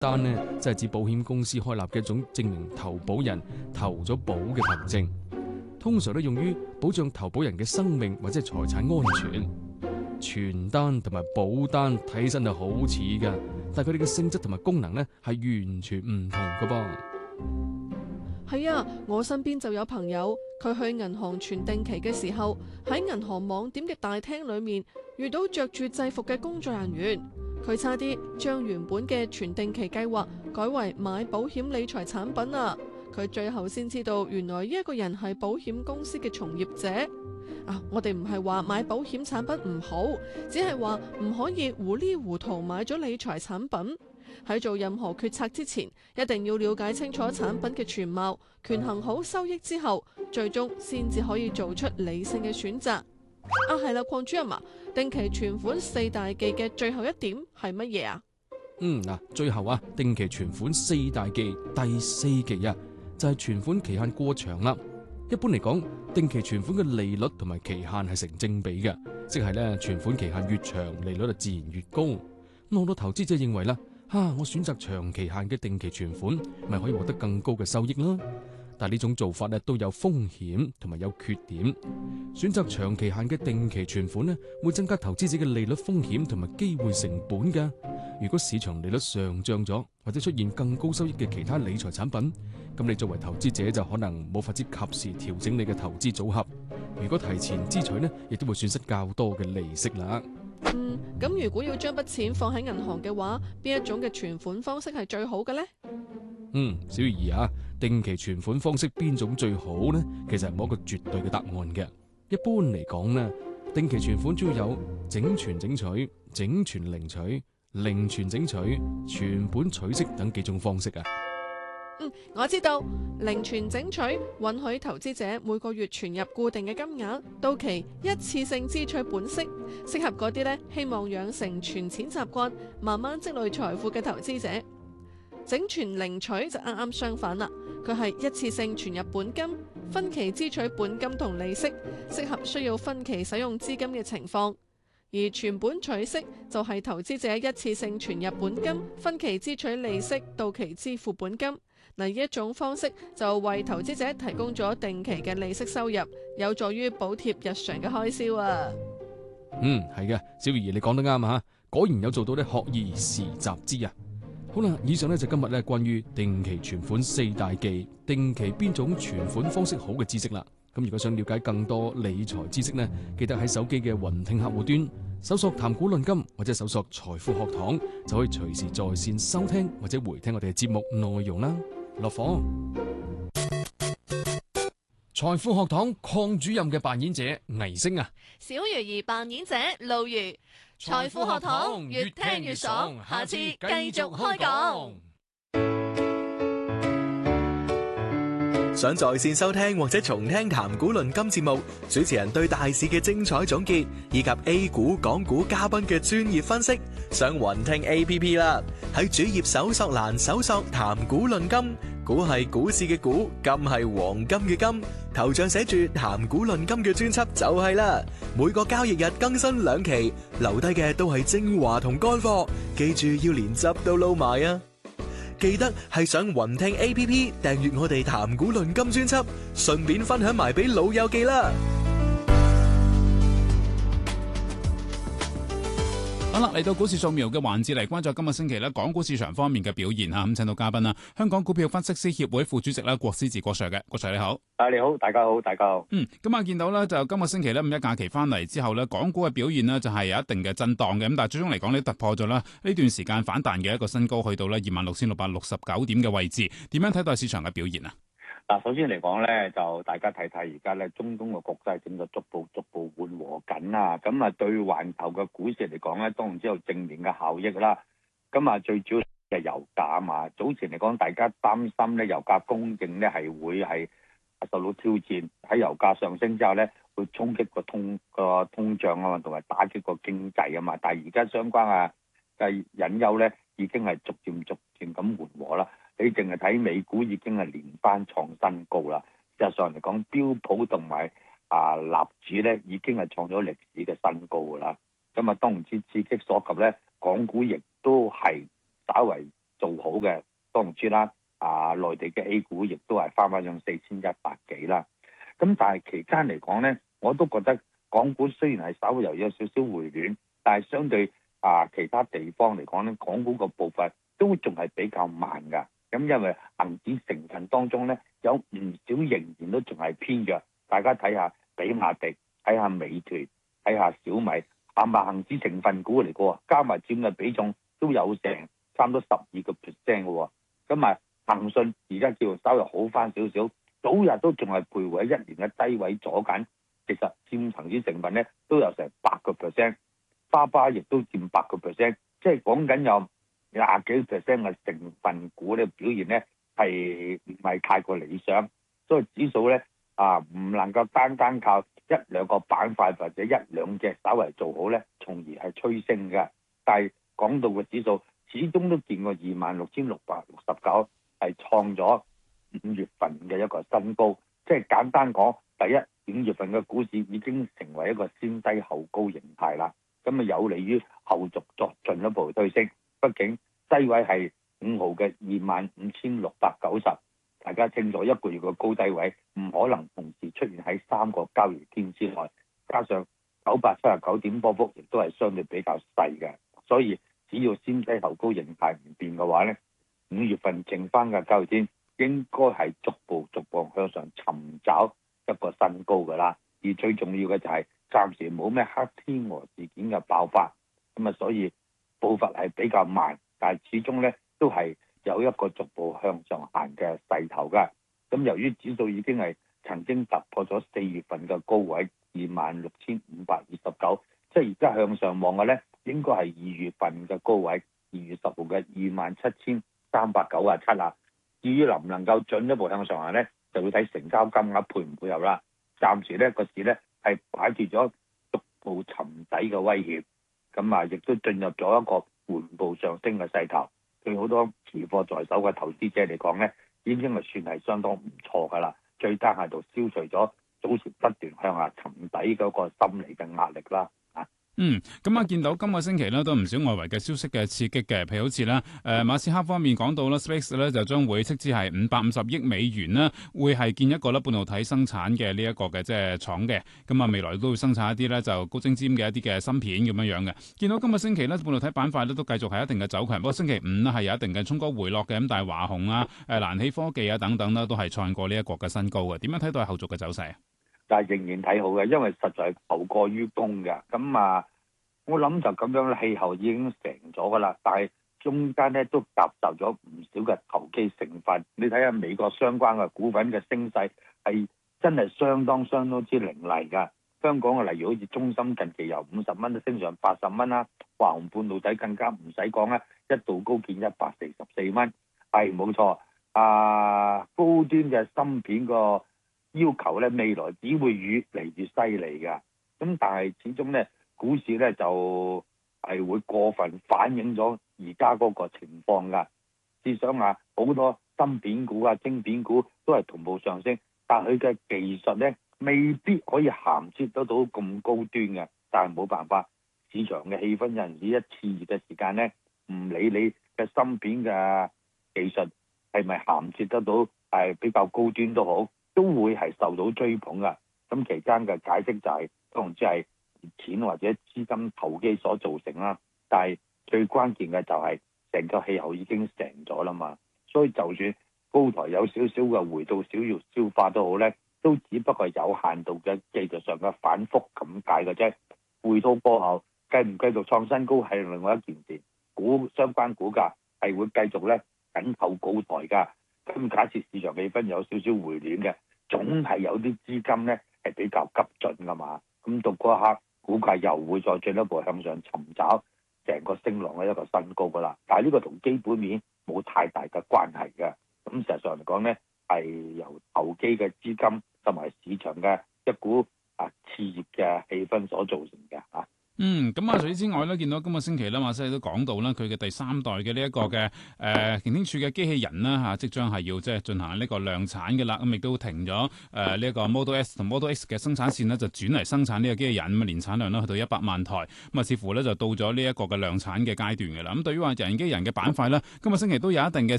單呢，即係指保險公司開立嘅一種證明投保人投咗保嘅憑證，通常都用於保障投保人嘅生命或者係財產安全。傳單同埋保單睇起身係好似㗎，但係佢哋嘅性質同埋功能呢係完全唔同㗎噃。 係啊，我身邊就有朋友，佢去銀行存定期嘅時候，喺銀行網點嘅大廳裏面遇到着住制服嘅工作人員，佢差啲將原本嘅存定期計劃改為買保險理財產品啊！佢最後先知道，原來呢一個人係保險公司嘅從業者。我哋唔係話買保險產品唔好，只係話唔可以糊裡糊塗買咗理財產品。喺做任何決策之前，一定要了解清楚產品嘅全貌，權衡好收益之後，最終先至可以做出理性嘅選擇。係啦，鄺主任啊，定期存款4大忌嘅最後一點係乜嘢啊？ 最後定期存款4大忌第4忌就係存款期限過長啦。一般嚟講，定期存款嘅利率同埋期限係成正比嘅，即係咧存款期限越長，利率就自然越高。好多投資者認為啦，我選擇長期限嘅定期存款，咪可以獲得更高嘅收益啦。但係呢種做法咧都有風險同埋有缺點。選擇長期限嘅定期存款咧，會增加投資者嘅利率風險同埋機會成本㗎。如果市場利率上漲咗，或者出現更高收益嘅其他理財產品，咁你作為投資者就可能冇法子及時調整你嘅投資組合。如果提前支取呢，亦都會損失較多嘅利息啦。 咁如果要將筆錢放喺銀行嘅話，邊一種嘅存款方式係最好嘅呢？ 小魚兒定期存款方式邊種最好呢？其實係冇一個絕對嘅答案嘅。一般嚟講呢，定期存款主要有整存整取、整存零取、零存整取、全本取息等幾種方式啊。 我知道零存整取允許投資者每個月存入固定嘅金額，到期一次性支取本息，適合嗰啲希望養成存錢習慣，慢慢積累財富嘅投資者。整存零取就啱啱相反啦，佢係一次性存入本金，分期支取本金同利息，適合需要分期使用資金嘅情況。而全本取息就係投資者一次性存入本金，分期支取利息，到期支付本金。呢一種方式就為投資者提供咗定期嘅利息收入，有助於補貼日常嘅開銷啊。 係嘅，小魚兒你講得啱啊，果然有做到學而時習之啊。好啦，以上就今日關於定期存款4大忌，定期邊種存款方式好嘅知識啦。咁如果想了解更多理財知識呢，記得喺手機嘅雲聽客戶端搜索談股論金，或者搜索財富學堂，就可以隨時在線收聽或者回聽我哋嘅節目內容啦。落課，財富學堂鄺主任嘅扮演者倪星小魚兒扮演者露如。財富學堂越聽越爽，下次繼續開講。 想在線收聽或者重聽談股論金節目，主持人對大市嘅精彩總結，以及 A 股、港股嘉賓嘅專業分析，上雲聽 APP 啦。喺主頁搜索欄搜索談股論金，股係股市嘅股，金係黃金嘅金，頭像寫住談股論金嘅專輯就係啦。每個交易日更新2期，留低嘅都係精華同乾貨，記住要連汁都撈埋啊！記得係上雲聽 APP 訂閱我哋談股論金專輯，順便分享埋俾老友記啦。 好啦，嚟到股市掃描嘅環節，嚟關注今個星期港股市場方面嘅表現吓。咁請到嘉賓啦，香港股票分析師協會副主席郭思治郭 Sir 嘅，郭 Sir 你好。 你好，大家好，大家好。 咁啊見到咧就今個星期五一假期翻嚟之後咧，港股嘅表現呢就係有一定嘅震盪嘅，咁但係最終嚟講咧突破咗啦呢段時間反彈嘅一個新高，去到咧26,669點嘅位置。點樣睇待市場嘅表現啊？ 嗱，首先嚟講咧，就大家睇睇而家咧中東嘅局勢正在逐步緩和緊啦。咁啊，對環球嘅股市嚟講咧，當然之有正面嘅效益啦。咁啊，最主要係油價啊嘛。早前嚟講，大家擔心咧油價供應咧係會係受到挑戰，喺油價上升之後咧，會衝擊個通脹啊嘛，同埋打擊個經濟啊嘛。但係而家相關嘅隱憂咧，已經係逐漸咁緩和啦。你淨係睇美股已經係連番創新高啦。事實上嚟講，標普同埋納指咧已經係創咗歷史嘅新高噶啦。咁啊，當然之刺激所及咧，港股亦都係稍為做好嘅，當然知啦。內地嘅 A 股亦都係翻上4100幾啦。咁但係期間嚟講咧，我都覺得港股雖然係稍微有少少回暖，但係相對其他地方嚟講咧，港股個步伐都仲係比較慢㗎。咁因為恒指成分當中咧，有唔少仍然都仲係偏弱。大家睇下比亞迪，睇下美團，睇下小米，恒指成分股嚟嘅，加埋佔嘅比重都有成差唔多12%嘅喎。咁騰訊而家叫做稍微好翻少少，早日都仲係徘徊喺1年嘅低位左緊。其實佔恒指成分咧都有成8%，巴巴亦都佔8%，即係講緊有20幾%嘅成分股咧表現咧係唔係太過理想，所以指數咧唔能夠單單靠一兩個板塊或者一兩隻稍為做好咧，從而係催升嘅。但係講到個指數，始終都見過26,669，係創咗5月份嘅一個新高。即係簡單講，第一5月份嘅股市已經成為一個先低後高形態啦。咁有利於後續作進一步推升。畢竟低位係5號嘅25,690，大家清楚一個月嘅高低位唔可能同時出現喺3個交易天之內，加上979點波幅亦都係相對比較細嘅，所以只要先低後高形態唔變嘅話呢，5月份剩翻嘅交易天應該係逐步向上尋找一個新高㗎啦。而最重要嘅就係暫時冇咩黑天鵝事件嘅爆發，咁所以步伐係比較慢，但係始終呢都係有一個逐步向上行嘅勢頭㗎。咁由於指數已經係曾經突破咗4月份嘅高位26,529，即係而家向上望嘅呢應該係2月份嘅高位2月10號嘅27,397啦。至於能唔能夠進一步向上行呢，就會睇成交金額配唔配合啦。暫時呢個市呢係擺脫咗逐步沉底嘅威脅，咁亦都進入咗一個緩步上升嘅勢頭。對好多持貨在手嘅投資者嚟講呢，已經係算係相當唔錯㗎啦。最低限度消除咗早前不斷向下沉底嗰個心理嘅壓力啦。 咁見到今個星期咧都唔少外圍嘅消息嘅刺激嘅，譬如好似咧馬斯克方面講到啦 ，SpaceX 咧就將會斥資係550億美元啦，會係建一個咧半導體生產嘅呢一個嘅即係廠嘅，未來都會生產一啲咧就高精尖嘅一啲嘅芯片咁樣嘅。見到今個星期咧半導體板塊咧都繼續係一定嘅走強，不過星期五呢係有一定嘅衝高回落嘅，咁但係華虹蘭希科技等等呢都係創過呢一個嘅新高嘅。點樣睇到係後續嘅走勢？ 但係仍然睇好嘅，因為實在求過於功嘅。我諗就咁樣，氣候已經成咗噶啦。但係中間咧都夾雜咗唔少嘅投機成分。你睇下美國相關嘅股份嘅升勢係真係相當之凌厲㗎。香港嘅例如好似中芯近期由50蚊都升上80蚊啦，華虹半導體更加唔使講啦，一度高見144蚊。係冇錯，高端嘅芯片個要求咧未來只會越嚟越犀利㗎。咁但係始終咧，股市咧就係會過分反映咗而家嗰個情況㗎。試想下，好多芯片股晶片股都係同步上升，但係佢嘅技術咧未必可以銜接得到咁高端嘅。但係冇辦法，市場嘅氣氛有陣時一熾熱嘅時間咧，唔理你嘅芯片嘅技術係咪銜接得到係比較高端都好，都會係受到追捧㗎。咁期間嘅解釋就係當然之係錢或者資金投機所造成啦，但係最關鍵嘅就係成個氣候已經成咗啦嘛，所以就算高台有少少嘅回到少要消化都好咧，都只不過有限度嘅技術上嘅反覆咁解嘅啫。回到過後繼唔繼續創新高係另外一件事，相關股價係會繼續咧緊扣高台㗎。咁假設市場氣氛有少少回暖嘅，總係有啲資金咧係比較急進㗎嘛。咁到嗰一刻，股價又會再進一步向上尋找成個升浪嘅一個新高㗎啦。但係呢個同基本面冇太大嘅關係嘅。咁事實上嚟講咧，係由投機嘅資金同埋市場嘅一股熾熱嘅氣氛所造成嘅。 咁除此之外咧，見到今個星期咧，馬西都講到啦，佢嘅第3代嘅呢一個嘅擎天柱嘅機器人啦即將係要即係進行呢個量產嘅啦，咁亦都停咗呢一個 Model S 同 Model X 嘅生產線呢，就轉嚟生產呢個機器人，咁年產量呢去到100萬台，似乎咧就到咗呢一個嘅量產嘅階段嘅啦。咁對於話人機人嘅板塊呢，今個星期都有一定嘅